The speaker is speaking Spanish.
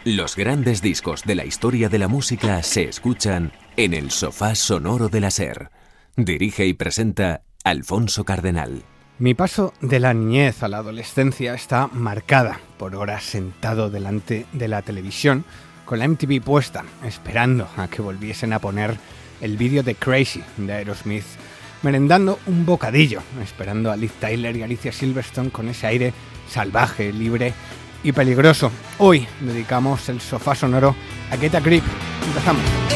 Los grandes discos de la historia de la música se escuchan en el sofá sonoro de la SER. Dirige y presenta Alfonso Cardenal. Mi paso de la niñez a la adolescencia está marcada por horas sentado delante de la televisión con la MTV puesta, esperando a que volviesen a poner el vídeo de Crazy de Aerosmith, merendando un bocadillo, esperando a Liv Tyler y Alicia Silverstone con ese aire salvaje, libre y peligroso. Hoy dedicamos el sofá sonoro a Get a Grip. Empezamos.